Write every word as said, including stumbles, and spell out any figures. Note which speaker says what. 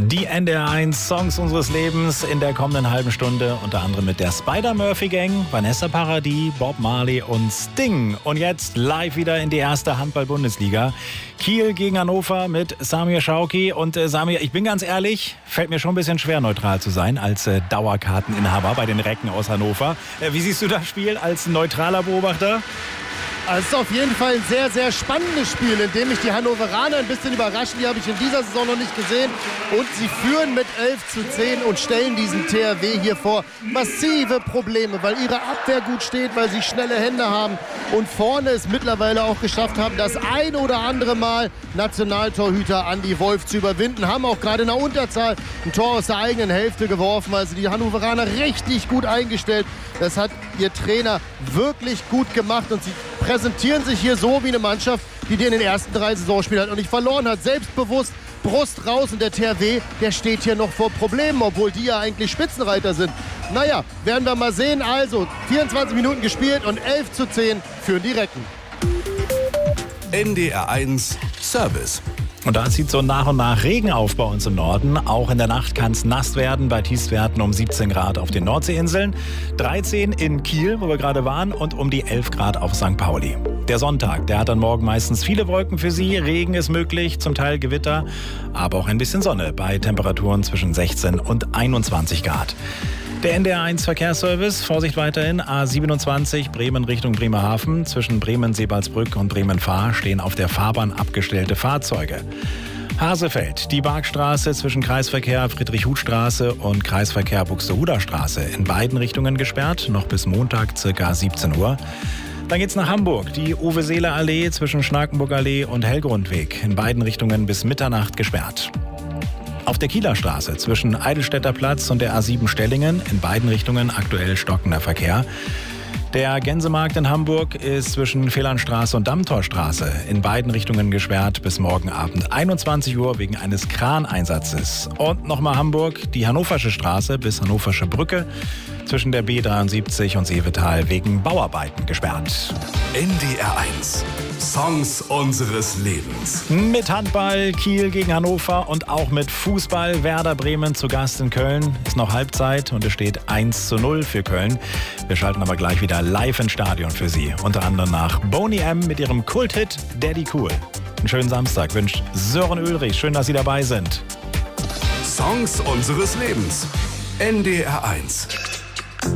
Speaker 1: Die N D R eins Songs unseres Lebens in der kommenden halben Stunde, unter anderem mit der Spider-Murphy-Gang, Vanessa Paradis, Bob Marley und Sting. Und jetzt live wieder in die erste Handball-Bundesliga. Kiel gegen Hannover mit Samir Schauki. Und äh, Samir, ich bin ganz ehrlich, fällt mir schon ein bisschen schwer, neutral zu sein als äh, Dauerkarteninhaber bei den Recken aus Hannover. Äh, wie siehst du das Spiel als neutraler Beobachter?
Speaker 2: Es ist auf jeden Fall ein sehr, sehr spannendes Spiel, in dem mich die Hannoveraner ein bisschen überraschen. Die habe ich in dieser Saison noch nicht gesehen. Und sie führen mit elf zu zehn und stellen diesen T H W hier vor massive Probleme, weil ihre Abwehr gut steht, weil sie schnelle Hände haben und vorne es mittlerweile auch geschafft haben, das ein oder andere Mal Nationaltorhüter Andi Wolf zu überwinden. Haben auch gerade in der Unterzahl ein Tor aus der eigenen Hälfte geworfen. Also die Hannoveraner richtig gut eingestellt. Das hat ihr Trainer wirklich gut gemacht und sie präsentieren sich hier so wie eine Mannschaft, die die in den ersten drei Saisonspielen hat und nicht verloren hat. Selbstbewusst, Brust raus und der T H W, der steht hier noch vor Problemen, obwohl die ja eigentlich Spitzenreiter sind. Naja, werden wir mal sehen. Also, vierundzwanzig Minuten gespielt und elf zu zehn führen die Recken.
Speaker 3: N D R eins Service.
Speaker 1: Und da zieht so nach und nach Regen auf bei uns im Norden. Auch in der Nacht kann es nass werden, bei Tiefstwerten um siebzehn Grad auf den Nordseeinseln, dreizehn in Kiel, wo wir gerade waren, und um die elf Grad auf Sankt Pauli. Der Sonntag, der hat dann morgen meistens viele Wolken für Sie. Regen ist möglich, zum Teil Gewitter, aber auch ein bisschen Sonne bei Temperaturen zwischen sechzehn und einundzwanzig Grad. Der N D R eins Verkehrsservice, Vorsicht weiterhin, A siebenundzwanzig Bremen Richtung Bremerhaven. Zwischen Bremen-Sebalsbrück und Bremen-Fahr stehen auf der Fahrbahn abgestellte Fahrzeuge. Hasefeld, die Barkstraße zwischen Kreisverkehr Friedrich-Huth-Straße und Kreisverkehr Buxtehuder-Straße in beiden Richtungen gesperrt, noch bis Montag ca. siebzehn Uhr. Dann geht's nach Hamburg, die Uwe-Seeler-Allee zwischen Schnakenburg-Allee und Hellgrundweg, in beiden Richtungen bis Mitternacht gesperrt. Auf der Kieler Straße zwischen Eidelstädter Platz und der A sieben Stellingen, in beiden Richtungen aktuell stockender Verkehr. Der Gänsemarkt in Hamburg ist zwischen Fehlernstraße und Dammtorstraße in beiden Richtungen gesperrt bis morgen Abend einundzwanzig Uhr wegen eines Kraneinsatzes. Und nochmal Hamburg, die Hannoversche Straße bis Hannoversche Brücke zwischen der B dreiundsiebzig und Seevetal wegen Bauarbeiten gesperrt.
Speaker 3: N D R eins Songs unseres Lebens.
Speaker 1: Mit Handball Kiel gegen Hannover und auch mit Fußball Werder Bremen zu Gast in Köln. Ist noch Halbzeit und es steht eins zu null für Köln. Wir schalten aber gleich wieder live ins Stadion für Sie. Unter anderem nach Boney M. mit ihrem Kulthit Daddy Cool. Einen schönen Samstag wünscht Sören Ulrich. Schön, dass Sie dabei sind.
Speaker 3: Songs unseres Lebens. N D R eins.